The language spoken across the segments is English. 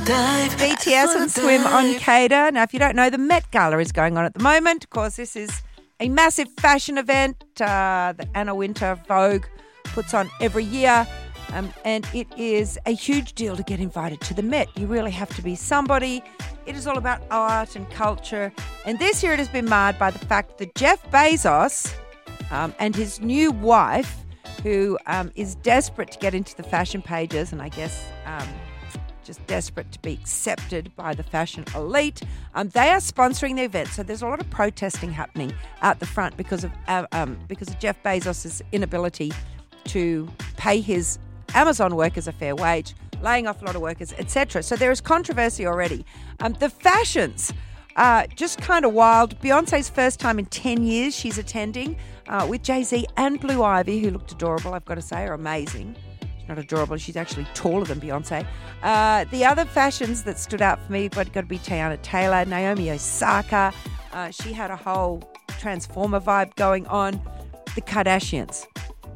BTS and Swim on Cater. Now, if you don't know, the Met Gala is going on at the moment. Of course, this is a massive fashion event that Anna Wintour Vogue puts on every year. And it is a huge deal to get invited to the Met. You really have to be somebody. It is all about art and culture. And this year it has been marred by the fact that Jeff Bezos and his new wife, who is desperate to get into the fashion pages and I guess just desperate to be accepted by the fashion elite, they are sponsoring the event. So there's a lot of protesting happening out the front because of Jeff Bezos' inability to pay his Amazon workers a fair wage, laying off a lot of workers, etc. So there is controversy already. The fashions are just kind of wild. Beyonce's first time in 10 years she's attending with Jay-Z and Blue Ivy, who looked adorable, I've got to say, are amazing. She's not adorable, she's actually taller than Beyonce. The other fashions that stood out for me got to be Tiana Taylor, Naomi Osaka. She had a whole Transformer vibe going on. The Kardashians.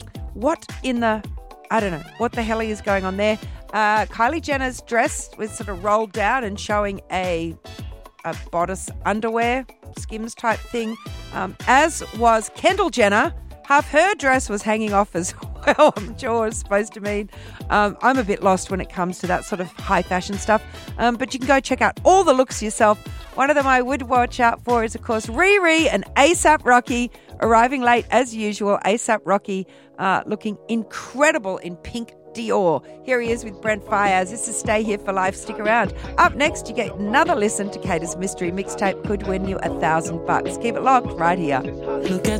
I don't know what the hell is going on there. Kylie Jenner's dress was sort of rolled down and showing a bodice underwear, Skims type thing, as was Kendall Jenner. Half her dress was hanging off as well. I'm sure it's supposed to mean. I'm a bit lost when it comes to that sort of high fashion stuff. But you can go check out all the looks yourself. One of them I would watch out for is, of course, Riri and A$AP Rocky arriving late as usual. A$AP Rocky looking incredible in pink Dior. Here he is with Brent Faiyaz. This is Stay Here for Life. Stick around. Up next, you get another listen to Cater's mystery mixtape. Could win you $1,000. Keep it locked right here.